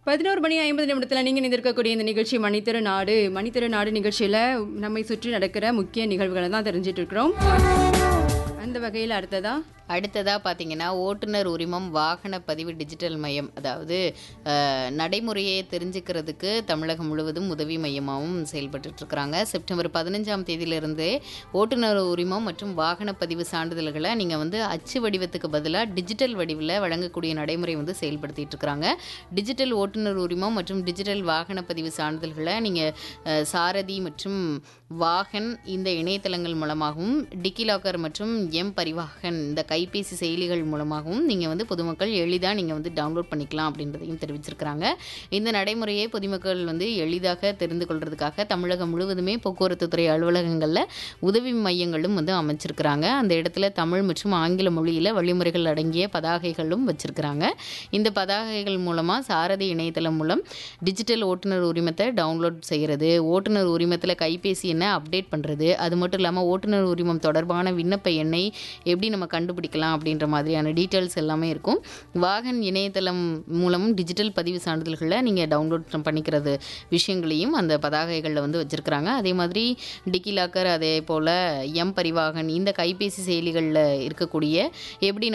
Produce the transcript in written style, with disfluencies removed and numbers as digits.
11:50 நீங்க நிந்திருக்கக்கூடிய இந்த நிகழ்ச்சி மணித்திரு நாடு நிகழ்ச்சியில நம்மை சுற்றி நடக்கிற முக்கிய நிகழ்வுகளை தான் தெரிஞ்சிட்டு இருக்கிறோம். அந்த வகையில் அடுத்ததா பார்த்தீங்கன்னா, ஓட்டுநர் உரிமம் வாகன பதிவு டிஜிட்டல் மையம். அதாவது நடைமுறையை தெரிஞ்சுக்கிறதுக்கு தமிழகம் முழுவதும் உதவி மையமாகவும் செயல்பட்டுருக்குறாங்க. செப்டம்பர் 15ஆம் தேதியிலிருந்தே ஓட்டுநர் உரிமம் மற்றும் வாகன பதிவு சான்றிதழ்களை நீங்கள் அச்சு வடிவத்துக்கு பதிலாக டிஜிட்டல் வடிவில் வழங்கக்கூடிய நடைமுறை செயல்படுத்திட்டு இருக்கிறாங்க. டிஜிட்டல் ஓட்டுநர் உரிமம் மற்றும் டிஜிட்டல் வாகன பதிவு சான்றிதழ்களை நீங்கள் சாரதி மற்றும் வாகன் இந்த இணையதளங்கள் மூலமாகவும், டிக்கிலாக்கர் மற்றும் பரிவாகன் இந்த கைபேசி செயலிகள் மூலமாகவும் நீங்கள் பொதுமக்கள் எளிதாக நீங்கள் டவுன்லோட் பண்ணிக்கலாம் அப்படின்றதையும் தெரிவிச்சிருக்கிறாங்க. இந்த நடைமுறையை பொதுமக்கள் எளிதாக தெரிந்து கொள்றதுக்காக தமிழகம் முழுவதுமே போக்குவரத்து துறை அலுவலகங்களில் உதவி மையங்களும் அமைச்சிருக்கிறாங்க. அந்த இடத்துல தமிழ் மற்றும் ஆங்கில மொழியில் வழிமுறைகள் அடங்கிய பதாகைகளும் வச்சிருக்கிறாங்க. இந்த பதாகைகள் மூலமாக சாரதி இணையதளம் மூலம் டிஜிட்டல் ஓட்டுநர் உரிமத்தை டவுன்லோட் செய்கிறது, ஓட்டுநர் உரிமத்தில் கைபேசி எண்ணை அப்டேட் பண்ணுறது, அது மட்டும் இல்லாமல் ஓட்டுநர் உரிமம் தொடர்பான விண்ணப்ப எண்ணை எப்படி நம்ம கண்டுபிடிக்கலாம் அப்படின்ற மாதிரியான டீட்டெயில்ஸ் எல்லாமே இருக்கும். வாகன் இணையதளம் மூலமும் டிஜிட்டல் பதிவு சான்றிதழ்களை நீங்கள் டவுன்லோட் பண்ணிக்கிறது விஷயங்களையும் அந்த பதாகைகளில் வச்சுருக்கிறாங்க. அதே மாதிரி டிக்கிலாக்கர், அதே போல் பரிவாகன் இந்த கைபேசி செயலிகளில் இருக்கக்கூடிய எப்படி